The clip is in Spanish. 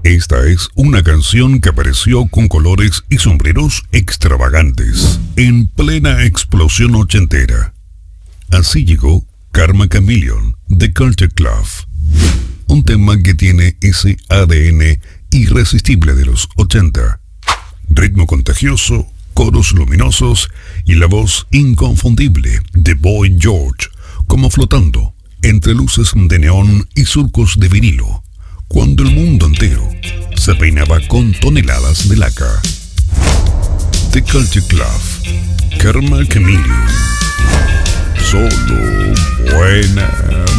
Esta es una canción que apareció con colores y sombreros extravagantes, en plena explosión ochentera. Así llegó Karma Chameleon de Culture Club. Un tema que tiene ese ADN irresistible de los 80. Ritmo contagioso, coros luminosos y la voz inconfundible de Boy George, como flotando entre luces de neón y surcos de vinilo, cuando el mundo entero se peinaba con toneladas de laca. The Culture Club, Karma Chameleon. Solo buena